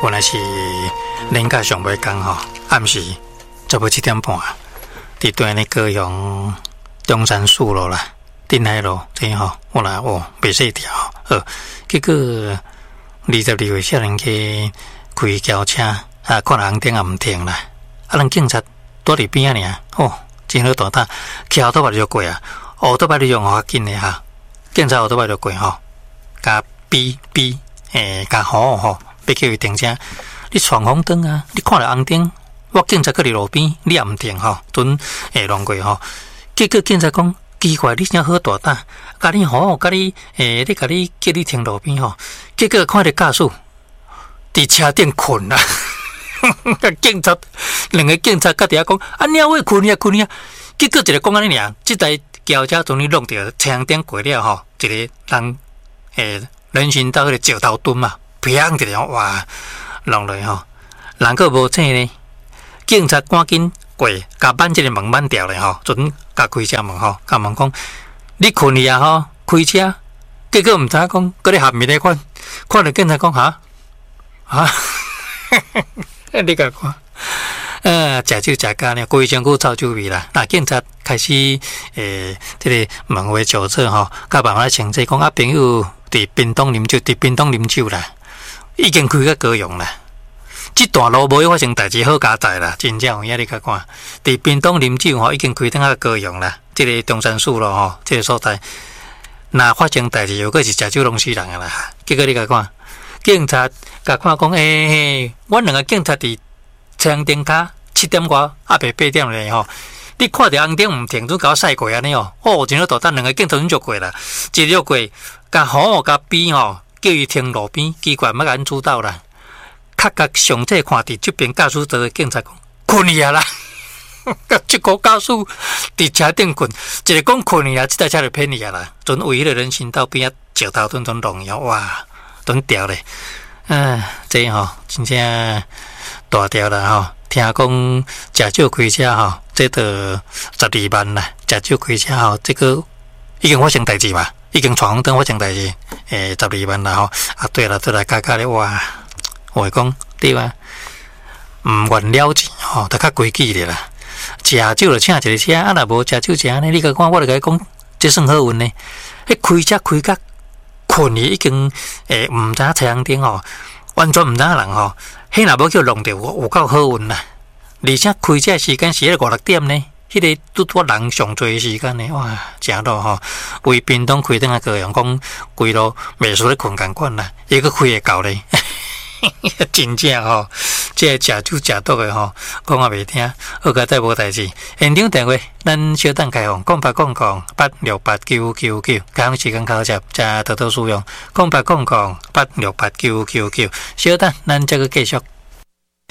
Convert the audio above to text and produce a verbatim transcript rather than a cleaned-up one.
原来是年假上尾工吼，暗时差不多七点半，伫对呢高雄中山树路啦、定海路这吼，我来哦袂细条，呃，结果二十二岁少年去开轿车，啊，看红灯也毋停啦，啊，人警察躲伫边仔尔，哦，真好大胆，骑后头摆就过啊，后头摆你用较紧的哈，警察后头摆就过吼，加逼逼，诶，加吼吼。要叫伊停车，你闯红灯啊！你看了红灯，我警察搁伫路边，你也毋停吼，准会弄过吼。结果警察讲奇怪，你真好大胆，甲你吼，甲你诶，你甲你叫你停路边吼。结果看到驾驶伫车顶困啦，警察两个警察甲伫遐讲，啊，鸟位困呀困呀。结果一个讲安尼尔，即台轿车终于弄到车顶过了吼，一个人诶，人行道迄个石头墩嘛。砰一条哇，弄落吼，人个无醒呢，警察赶紧过，甲扳这个门扳掉咧吼，准甲开车门吼，甲问讲，你困去啊吼，开车，结果毋知影讲，搁咧合面咧看，看到警察讲哈，啊，你甲看，啊，食酒食干呢，规身躯臭酒味啦，那警察开始诶，这个问话酒测吼，甲慢慢清楚讲啊，朋友伫冰冻啉酒，伫冰冻啉酒啦。已经开到高雄啦，这段路无发生代志好加载啦，真正有影你甲看。伫屏东啉酒吼，已经开到高雄啦，这个中山树路吼，这个所在，若发生代志，又搁是食酒弄死人啊啦。结果你甲看，警察甲看讲，诶、欸，阮两个警察伫车顶骹七点外，阿伯八点咧吼。你看着红灯毋停，准甲我驶过安尼哦，哦，真好大胆，两个警察准就过啦，一路过，甲好甲逼吼。叫伊停路边，奇怪，莫甲因主导啦。较甲上这看伫这边驾驶座的警察讲困去啊啦，甲这个驾驶伫车顶困，一个讲困去啊，这台车就偏去啊啦。准为迄个人行道边啊，石头墩墩弄了，哇，墩掉咧。啊，这吼、哦、真正大条啦吼。听讲食酒开车吼，这都十二万啦。食酒开车吼，这个已经发生代志嘛。已经闯红灯发生代志，诶，十二万啦吼！啊，对啦，对啦，加加咧，哇！我讲对啊，毋愿了钱吼，得较规矩咧啦。食酒就请一个车，啊，若无食酒食呢，你甲看，我就甲你讲，这算好运呢。迄开车开甲困去已经诶，毋知影车红灯吼，完全毋知影人吼。迄若无叫弄着，有有够好运啦。而且开车时间是迄五六点呢。迄个拄拄人上侪时间呢，哇，正路吼，为屏东开灯啊高雄讲规路袂输咧困共款啦，伊个开会到咧，真正吼，这食酒食毒的吼，讲也袂听，好甲再无代志。现场电话，咱小等开放，空八空空八六八九九九，开放时间考察，加多多使用，空八空空八六八九九九，小等咱这个继续。